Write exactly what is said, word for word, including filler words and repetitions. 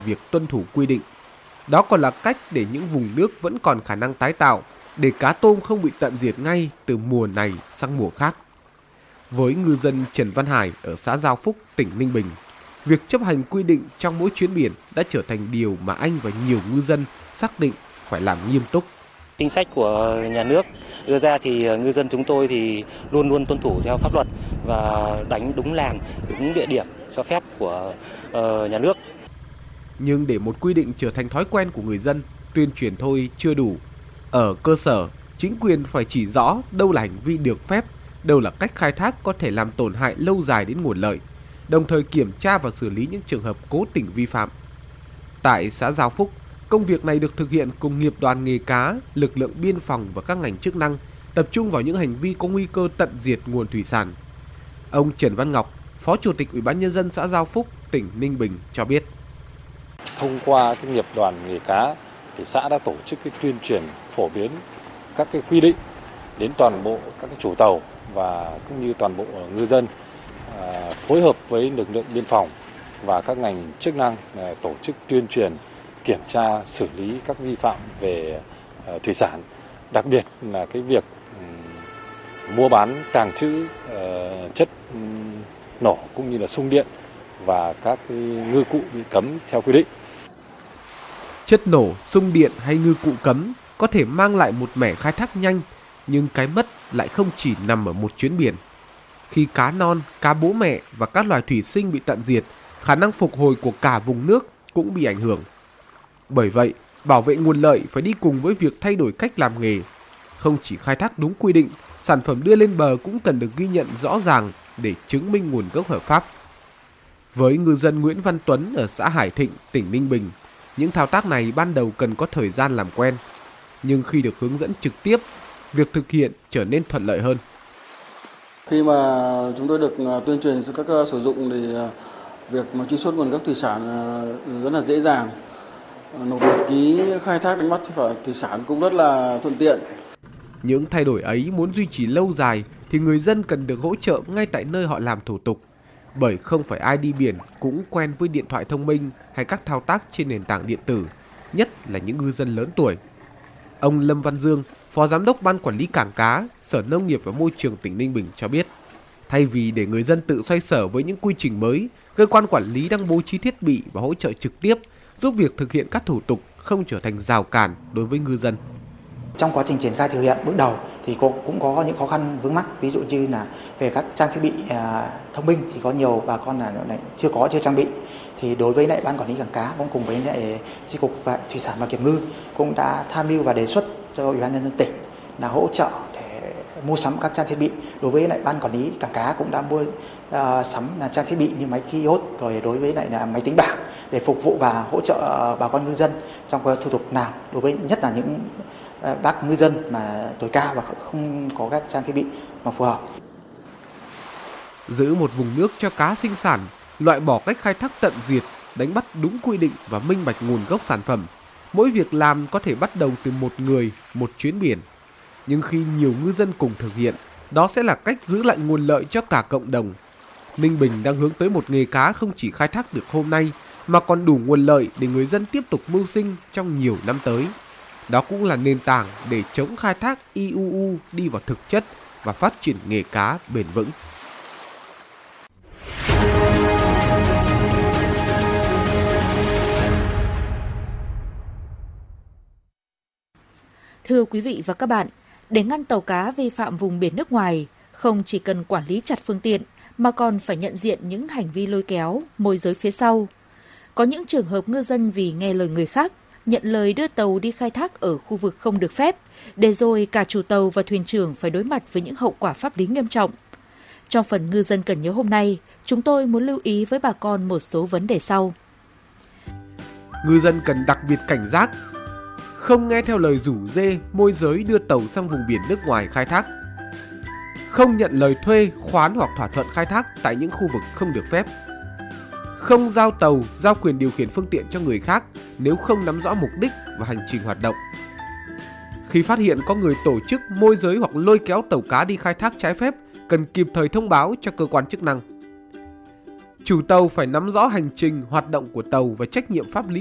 việc tuân thủ quy định. Đó còn là cách để những vùng nước vẫn còn khả năng tái tạo, để cá tôm không bị tận diệt ngay từ mùa này sang mùa khác. Với ngư dân Trần Văn Hải ở xã Giao Phúc, tỉnh Ninh Bình, việc chấp hành quy định trong mỗi chuyến biển đã trở thành điều mà anh và nhiều ngư dân xác định phải làm nghiêm túc. Chính sách của nhà nước đưa ra thì ngư dân chúng tôi thì luôn luôn tuân thủ theo pháp luật và đánh đúng làn, đúng địa điểm cho phép của uh, nhà nước. Nhưng để một quy định trở thành thói quen của người dân, tuyên truyền thôi chưa đủ. Ở cơ sở, chính quyền phải chỉ rõ đâu là hành vi được phép, đâu là cách khai thác có thể làm tổn hại lâu dài đến nguồn lợi, đồng thời kiểm tra và xử lý những trường hợp cố tình vi phạm. Tại xã Giao Phúc, công việc này được thực hiện cùng nghiệp đoàn nghề cá, lực lượng biên phòng và các ngành chức năng, tập trung vào những hành vi có nguy cơ tận diệt nguồn thủy sản. Ông Trần Văn Ngọc, Phó Chủ tịch Ủy ban Nhân dân xã Giao Phúc, tỉnh Ninh Bình cho biết. Thông qua cái nghiệp đoàn nghề cá, thì xã đã tổ chức cái tuyên truyền phổ biến các cái quy định đến toàn bộ các cái chủ tàu và cũng như toàn bộ ngư dân, à, phối hợp với lực lượng biên phòng và các ngành chức năng à, tổ chức tuyên truyền, kiểm tra, xử lý các vi phạm về à, thủy sản, đặc biệt là cái việc um, mua bán, tàng trữ uh, chất um, nổ cũng như là xung điện và các cái ngư cụ bị cấm theo quy định. Chất nổ, xung điện hay ngư cụ cấm có thể mang lại một mẻ khai thác nhanh, nhưng cái mất lại không chỉ nằm ở một chuyến biển. Khi cá non, cá bố mẹ và các loài thủy sinh bị tận diệt, khả năng phục hồi của cả vùng nước cũng bị ảnh hưởng. Bởi vậy, bảo vệ nguồn lợi phải đi cùng với việc thay đổi cách làm nghề. Không chỉ khai thác đúng quy định, sản phẩm đưa lên bờ cũng cần được ghi nhận rõ ràng để chứng minh nguồn gốc hợp pháp. Với ngư dân Nguyễn Văn Tuấn ở xã Hải Thịnh, tỉnh Ninh Bình, những thao tác này ban đầu cần có thời gian làm quen. Nhưng khi được hướng dẫn trực tiếp, việc thực hiện trở nên thuận lợi hơn. Khi mà chúng tôi được tuyên truyền cho các sử dụng thì việc mà truy xuất nguồn gốc thủy sản rất là dễ dàng. Nộp nhật ký khai thác đánh bắt thủy sản cũng rất là thuận tiện. Những thay đổi ấy muốn duy trì lâu dài thì người dân cần được hỗ trợ ngay tại nơi họ làm thủ tục. Bởi không phải ai đi biển cũng quen với điện thoại thông minh hay các thao tác trên nền tảng điện tử, nhất là những ngư dân lớn tuổi. Ông Lâm Văn Dương, Phó Giám đốc Ban Quản lý Cảng Cá, Sở Nông nghiệp và Môi trường tỉnh Ninh Bình cho biết, thay vì để người dân tự xoay sở với những quy trình mới, cơ quan quản lý đang bố trí thiết bị và hỗ trợ trực tiếp, giúp việc thực hiện các thủ tục không trở thành rào cản đối với ngư dân. Trong quá trình triển khai thực hiện bước đầu thì cũng có những khó khăn vướng mắc, ví dụ như là về các trang thiết bị thông minh thì có nhiều bà con là chưa có chưa trang bị. Thì đối với lại Ban Quản lý Cảng Cá cũng cùng với lại Chi cục Thủy sản và Kiểm ngư cũng đã tham mưu và đề xuất cho Ủy ban Nhân dân tỉnh là hỗ trợ để mua sắm các trang thiết bị. Đối với lại Ban Quản lý Cảng Cá cũng đã mua uh, sắm là trang thiết bị như máy kiosk, rồi đối với lại là máy tính bảng để phục vụ và hỗ trợ bà con ngư dân trong thủ tục nào, đối với nhất là những uh, bác ngư dân mà tuổi cao và không có các trang thiết bị mà phù hợp. Giữ một vùng nước cho cá sinh sản, loại bỏ cách khai thác tận diệt, đánh bắt đúng quy định và minh bạch nguồn gốc sản phẩm. Mỗi việc làm có thể bắt đầu từ một người, một chuyến biển. Nhưng khi nhiều ngư dân cùng thực hiện, đó sẽ là cách giữ lại nguồn lợi cho cả cộng đồng. Ninh Bình đang hướng tới một nghề cá không chỉ khai thác được hôm nay, mà còn đủ nguồn lợi để người dân tiếp tục mưu sinh trong nhiều năm tới. Đó cũng là nền tảng để chống khai thác i u u đi vào thực chất và phát triển nghề cá bền vững. Thưa quý vị và các bạn, để ngăn tàu cá vi phạm vùng biển nước ngoài, không chỉ cần quản lý chặt phương tiện mà còn phải nhận diện những hành vi lôi kéo, môi giới phía sau. Có những trường hợp ngư dân vì nghe lời người khác, nhận lời đưa tàu đi khai thác ở khu vực không được phép, để rồi cả chủ tàu và thuyền trưởng phải đối mặt với những hậu quả pháp lý nghiêm trọng. Trong phần Ngư dân cần nhớ hôm nay, chúng tôi muốn lưu ý với bà con một số vấn đề sau. Ngư dân cần đặc biệt cảnh giác, không nghe theo lời rủ rê, môi giới đưa tàu sang vùng biển nước ngoài khai thác. Không nhận lời thuê, khoán hoặc thỏa thuận khai thác tại những khu vực không được phép. Không giao tàu, giao quyền điều khiển phương tiện cho người khác nếu không nắm rõ mục đích và hành trình hoạt động. Khi phát hiện có người tổ chức, môi giới hoặc lôi kéo tàu cá đi khai thác trái phép, cần kịp thời thông báo cho cơ quan chức năng. Chủ tàu phải nắm rõ hành trình, hoạt động của tàu và trách nhiệm pháp lý